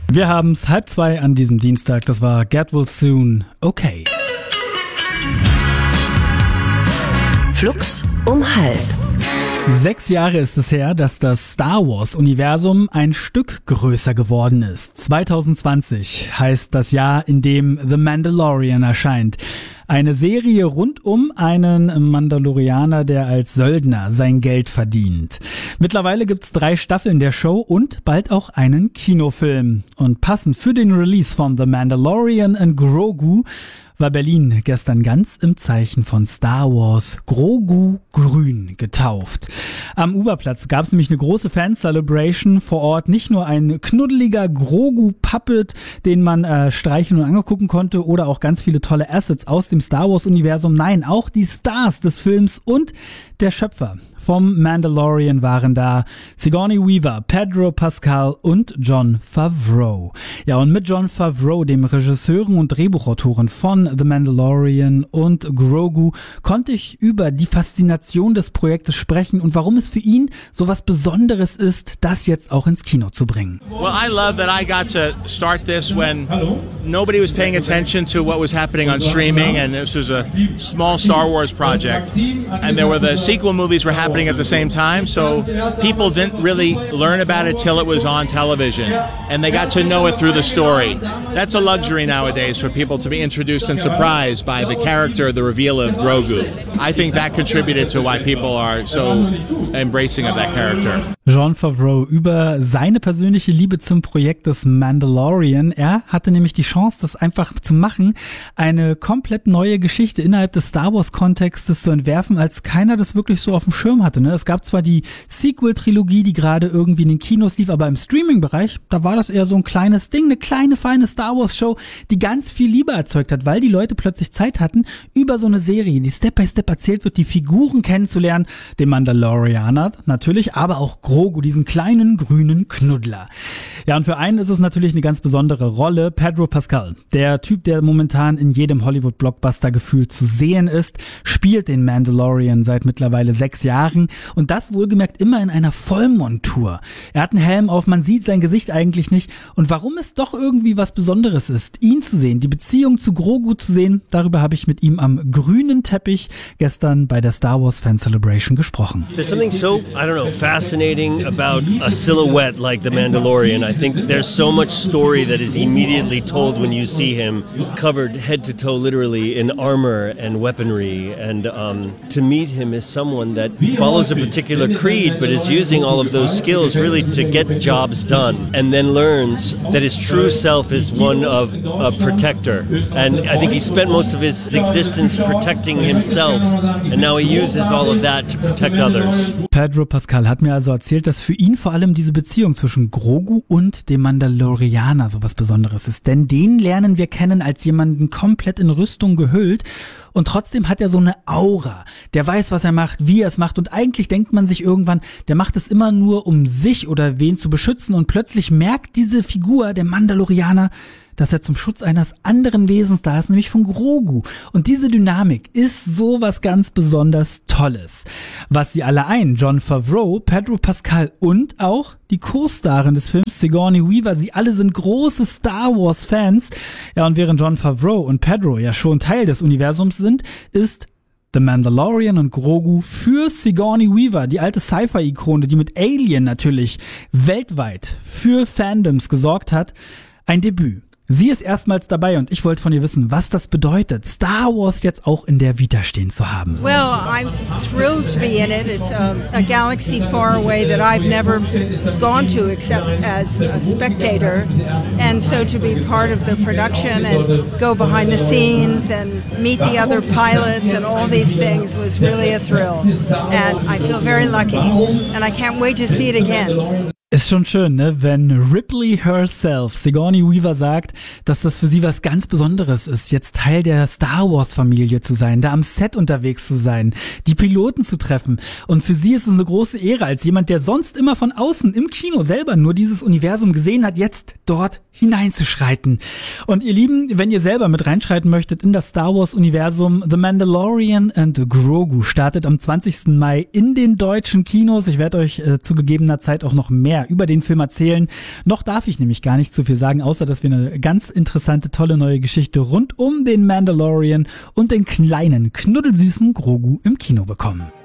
Wir haben es 1:30 an diesem Dienstag. Das war Get Well Soon. Okay. Flux um 12:30. 6 Jahre ist es her, dass das Star Wars-Universum ein Stück größer geworden ist. 2020 heißt das Jahr, in dem The Mandalorian erscheint. Eine Serie rund um einen Mandalorianer, der als Söldner sein Geld verdient. Mittlerweile gibt's 3 Staffeln der Show und bald auch einen Kinofilm. Und passend für den Release von The Mandalorian and Grogu war Berlin gestern ganz im Zeichen von Star Wars Grogu grün getauft. Am Uberplatz gab es nämlich eine große Fan-Celebration vor Ort. Nicht nur ein knuddeliger Grogu-Puppet, den man streichen und angucken konnte, oder auch ganz viele tolle Assets aus dem Star Wars-Universum. Nein, auch die Stars des Films und der Schöpfer vom Mandalorian waren da. Sigourney Weaver, Pedro Pascal und Jon Favreau. Ja, und mit Jon Favreau, dem Regisseuren und Drehbuchautoren von The Mandalorian und Grogu, konnte ich über die Faszination des Projektes sprechen und warum es für ihn so was Besonderes ist, das jetzt auch ins Kino zu bringen. Well, I love that I got to start this when nobody was paying attention to what was happening on streaming, and this was a small Star Wars project, and there were the sequel movies were happening at the same time, so people didn't really learn about it till it was on television, and they got to know it through the story. That's a luxury nowadays for people to be introduced and surprised by the character, the reveal of Grogu. I think that contributed to why people are so embracing of that character. Jon Favreau über seine persönliche Liebe zum Projekt des Mandalorian. Er hatte nämlich die Chance, das einfach zu machen, eine komplett neue Geschichte innerhalb des Star Wars-Kontextes zu entwerfen, als keiner das wirklich so auf dem Schirm hatte. Es gab zwar die Sequel-Trilogie, die gerade irgendwie in den Kinos lief, aber im Streaming-Bereich, da war das eher so ein kleines Ding, eine kleine, feine Star Wars-Show, die ganz viel Liebe erzeugt hat, weil die Leute plötzlich Zeit hatten, über so eine Serie, die Step by Step erzählt wird, die Figuren kennenzulernen, den Mandalorianer natürlich, aber auch Grogu, diesen kleinen grünen Knuddler. Ja, und für einen ist es natürlich eine ganz besondere Rolle. Pedro Pascal, der Typ, der momentan in jedem Hollywood-Blockbuster gefühlt zu sehen ist, spielt den Mandalorian seit mittlerweile 6 Jahren und das wohlgemerkt immer in einer Vollmontur. Er hat einen Helm auf, man sieht sein Gesicht eigentlich nicht und warum es doch irgendwie was Besonderes ist, ihn zu sehen, die Beziehung zu Grogu zu sehen, darüber habe ich mit ihm am grünen Teppich gestern bei der Star Wars Fan Celebration gesprochen. There's something so, I don't know, fascinating about a silhouette like the Mandalorian. I think there's so much story that is immediately told when you see him covered head to toe literally in armor and weaponry, and to meet him as someone that follows a particular creed but is using all of those skills really to get jobs done, and then learns that his true self is one of a protector, and I think he spent most of his existence protecting himself, and now he uses all of that to protect others. Pedro Pascal hat mir also erzählt, dass für ihn vor allem diese Beziehung zwischen Grogu und dem Mandalorianer so was Besonderes ist. Denn den lernen wir kennen als jemanden komplett in Rüstung gehüllt. Und trotzdem hat er so eine Aura. Der weiß, was er macht, wie er es macht. Und eigentlich denkt man sich irgendwann, der macht es immer nur, um sich oder wen zu beschützen. Und plötzlich merkt diese Figur, der Mandalorianer, dass er zum Schutz eines anderen Wesens da ist, nämlich von Grogu. Und diese Dynamik ist so was ganz besonders Tolles. Was sie alle ein, Jon Favreau, Pedro Pascal und auch die Co-Starin des Films, Sigourney Weaver, sie alle sind große Star Wars Fans. Ja, und während Jon Favreau und Pedro ja schon Teil des Universums sind, ist The Mandalorian und Grogu für Sigourney Weaver, die alte Sci-Fi-Ikone, die mit Alien natürlich weltweit für Fandoms gesorgt hat, ein Debüt. Sie ist erstmals dabei und ich wollte von ihr wissen, was das bedeutet, Star Wars jetzt auch in der Vita stehen zu haben. Well, I'm thrilled to be in it. It's a galaxy far away that I've never gone to except as a spectator. And so to be part of the production and go behind the scenes and meet the other pilots and all these things was really a thrill. And I feel very lucky and I can't wait to see it again. Ist schon schön, ne? Wenn Ripley herself, Sigourney Weaver, sagt, dass das für sie was ganz Besonderes ist, jetzt Teil der Star Wars Familie zu sein, da am Set unterwegs zu sein, die Piloten zu treffen. Und für sie ist es eine große Ehre, als jemand, der sonst immer von außen im Kino selber nur dieses Universum gesehen hat, jetzt dort hineinzuschreiten. Und ihr Lieben, wenn ihr selber mit reinschreiten möchtet in das Star Wars Universum, The Mandalorian and Grogu startet am 20. Mai in den deutschen Kinos. Ich werde euch zu gegebener Zeit auch noch mehr mehr über den Film erzählen. Noch darf ich nämlich gar nicht so viel sagen, außer dass wir eine ganz interessante, tolle neue Geschichte rund um den Mandalorian und den kleinen, knuddelsüßen Grogu im Kino bekommen.